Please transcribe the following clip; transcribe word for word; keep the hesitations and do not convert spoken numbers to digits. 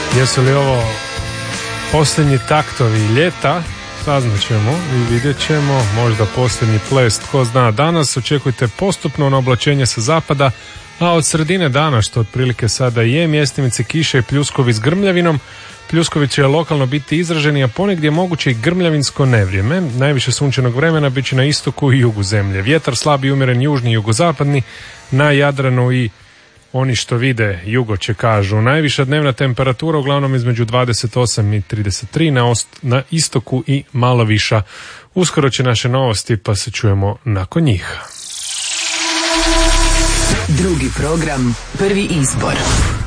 Jesu li ovo posljednji taktovi ljeta? Saznat ćemo i vidjet ćemo, možda posljednji ples, tko zna. Danas očekujte postupno oblačenje sa zapada, a od sredine dana, što otprilike sada je, mjestimice kiše i pljuskovi s grmljavinom. Pljuskovi će lokalno biti izraženi, a ponegdje moguće i grmljavinsko nevrijeme. Najviše sunčanog vremena bit će na istoku i jugu zemlje. Vjetar slab i umjeren južni i jugozapadni, na Jadranu i oni što vide jugo će kažu. Najviša dnevna temperatura uglavnom između dvadeset osam i trideset tri na, ost- na istoku i malo viša. Uskoro će naše novosti, pa se čujemo nakon njih. Drugi program, prvi izbor.